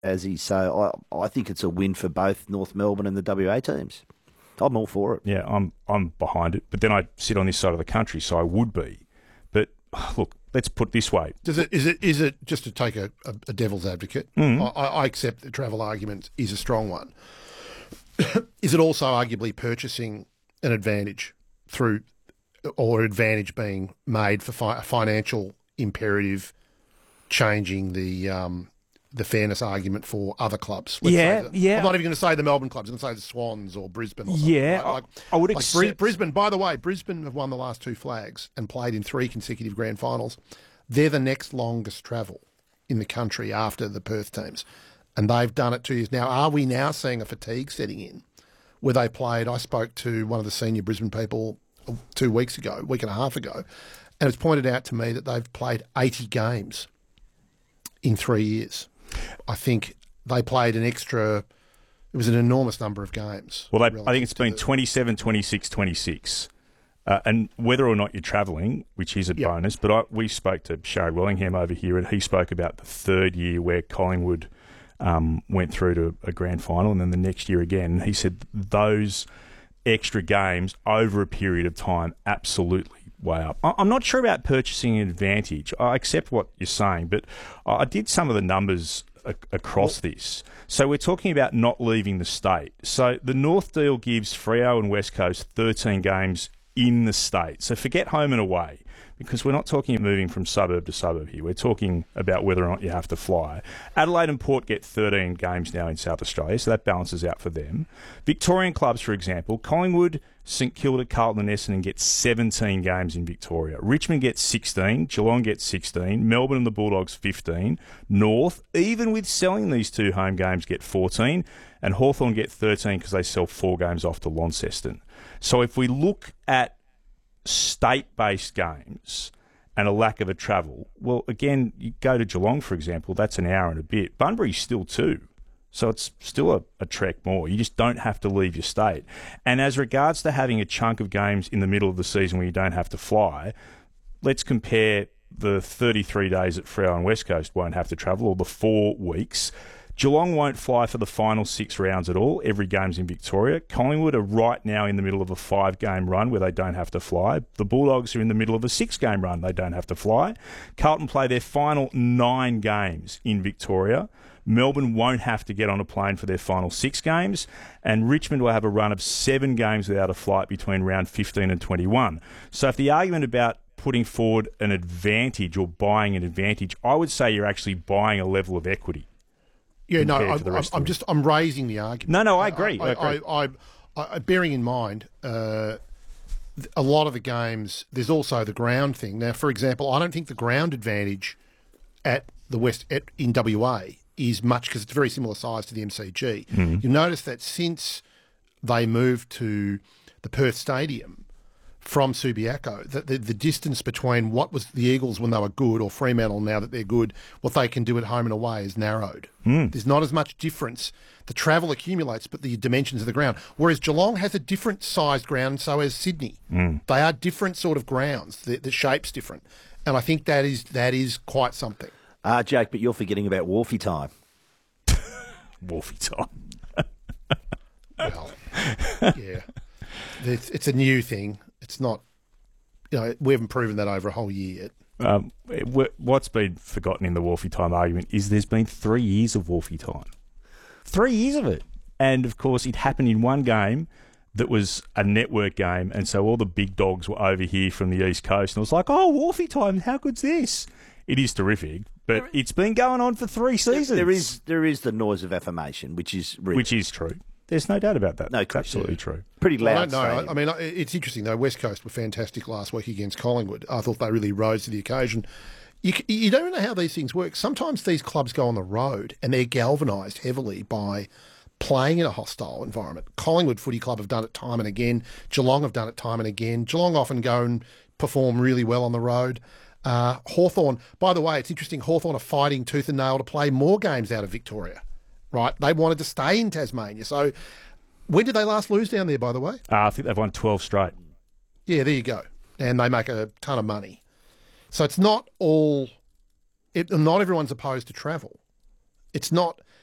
as he. So I think it's a win for both North Melbourne and the WA teams. I'm all for it. Yeah, I'm behind it. But then I sit on this side of the country, so I would be. But look, let's put it this way. Is it just to take a devil's advocate? I accept the travel argument is a strong one. Is it also arguably purchasing an advantage through, or advantage being made for a financial imperative, changing the fairness argument for other clubs? Yeah. I'm not even going to say the Melbourne clubs. I'm going to say the Swans or Brisbane. Or something. I would accept. Brisbane, by the way, Brisbane have won the last 2 flags and played in 3 consecutive grand finals. They're the next longest travel in the country after the Perth teams. And they've done it 2 years. Now, are we now seeing a fatigue setting in where they played? I spoke to one of the senior Brisbane people 2 weeks ago, a week and a half ago, and it's pointed out to me that they've played 80 games in 3 years. I think they played it was an enormous number of games. Well, I think it's been 27, 26, 26. And whether or not you're travelling, which is a bonus, but we spoke to Sharry Wellingham over here, and he spoke about the third year where Collingwood went through to a grand final, and then the next year again. He said those extra games over a period of time absolutely way up. I'm not sure about purchasing an advantage. I accept what you're saying, but I did some of the numbers across this. So we're talking about not leaving the state. So the North deal gives Freo and West Coast 13 games in the state. So forget home and away, because we're not talking moving from suburb to suburb here. We're talking about whether or not you have to fly. Adelaide and Port get 13 games now in South Australia, so that balances out for them. Victorian clubs, for example, Collingwood, St Kilda, Carlton and Essendon get 17 games in Victoria. Richmond gets 16, Geelong gets 16, Melbourne and the Bulldogs 15, North, even with selling these 2 home games, get 14, and Hawthorn get 13 because they sell 4 games off to Launceston. So if we look at state-based games and a lack of a travel, well, again, you go to Geelong, for example, that's an hour and a bit. Bunbury's still 2. So it's still a trek more. You just don't have to leave your state. And as regards to having a chunk of games in the middle of the season where you don't have to fly, let's compare the 33 days that Freo and West Coast won't have to travel, or the 4 weeks. Geelong won't fly for the final 6 rounds at all. Every game's in Victoria. Collingwood are right now in the middle of a 5-game run where they don't have to fly. The Bulldogs are in the middle of a 6-game run. They don't have to fly. Carlton play their final 9 games in Victoria. Melbourne won't have to get on a plane for their final 6 games. And Richmond will have a run of 7 games without a flight between round 15 and 21. So if the argument about putting forward an advantage or buying an advantage, I would say you're actually buying a level of equity. Yeah, no, I'm raising the argument. No, I agree. Bearing in mind, a lot of the games, there's also the ground thing. Now, for example, I don't think the ground advantage at the West in WA is much, because it's a very similar size to the MCG. Mm-hmm. You'll notice that since they moved to the Perth Stadium from Subiaco, the distance between what was the Eagles when they were good, or Fremantle now that they're good, what they can do at home and away is narrowed. There's not as much difference. The travel accumulates, but the dimensions of the ground. Whereas Geelong has a different sized ground, and so has Sydney. They are different sort of grounds. The shape's different. And I think that is quite something. Jake, but you're forgetting about Wharfie time. Wharfie time. Well, yeah. It's a new thing. It's not, we haven't proven that over a whole year yet. What's been forgotten in the Wharfie time argument is there's been 3 years of Wharfie time. 3 years of it. And, of course, it happened in one game that was a network game, and so all the big dogs were over here from the East Coast, and it was like, oh, Wharfie time, how good's this? It is terrific, but it's been going on for 3 seasons. There is the noise of affirmation, which is real. Which is true. There's no doubt about that. No, it's absolutely true. Pretty loud. I mean, it's interesting, though. West Coast were fantastic last week against Collingwood. I thought they really rose to the occasion. You don't know how these things work. Sometimes these clubs go on the road and they're galvanised heavily by playing in a hostile environment. Collingwood Footy Club have done it time and again. Geelong have done it time and again. Geelong often go and perform really well on the road. Hawthorn, by the way, it's interesting, Hawthorn are fighting tooth and nail to play more games out of Victoria. Right, they wanted to stay in Tasmania. So when did they last lose down there, by the way? I think they've won 12 straight. Yeah, there you go. And they make a ton of money. So it's not all... not everyone's opposed to travel. It's not...